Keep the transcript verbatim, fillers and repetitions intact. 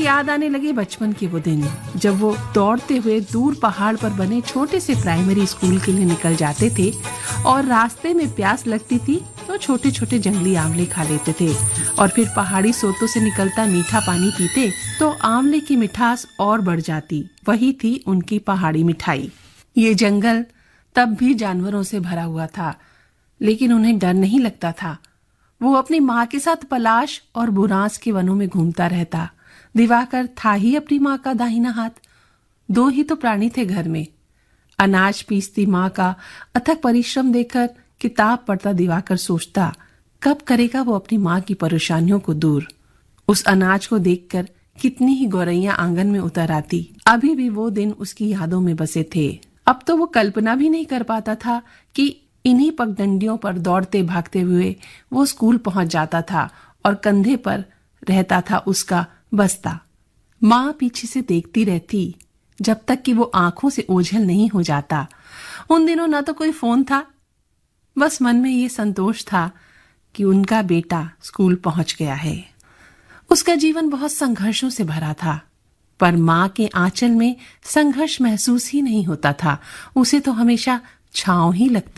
याद आने लगे बचपन के वो दिन, जब वो दौड़ते हुए दूर पहाड़ पर बने छोटे से प्राइमरी स्कूल के लिए निकल जाते थे और रास्ते में प्यास लगती थी तो छोटे छोटे जंगली आंवले खा लेते थे और फिर पहाड़ी सोतों से निकलता मीठा पानी पीते तो आंवले की मिठास और बढ़ जाती। वही थी उनकी पहाड़ी मिठाई। ये जंगल तब भी जानवरों से भरा हुआ था, लेकिन उन्हें डर नहीं लगता था। वो अपनी माँ के साथ पलाश और बुरांस के वनों में घूमता रहता। दिवाकर था ही अपनी माँ का दाहिना हाथ। दो ही तो प्राणी थे घर में। अनाज पीसती माँ का अथक परिश्रम देखकर किताब पढ़ता दिवाकर सोचता, कब करेगा वो अपनी माँ की परेशानियों को दूर। उस अनाज को देखकर कितनी ही गौरैया आंगन में उतर आती। अभी भी वो दिन उसकी यादों में बसे थे। अब तो वो कल्पना भी नहीं कर पाता था कि इन्हीं पगडंडियों पर दौड़ते भागते हुए वो स्कूल पहुंच जाता था और कंधे पर रहता था उसका बस्ता। माँ पीछे से देखती रहती जब तक कि वो आंखों से ओझल नहीं हो जाता। उन दिनों ना तो कोई फोन था, बस मन में ये संतोष था कि उनका बेटा स्कूल पहुंच गया है। उसका जीवन बहुत संघर्षों से भरा था, पर माँ के आंचल में संघर्ष महसूस ही नहीं होता था। उसे तो हमेशा छांव ही लगती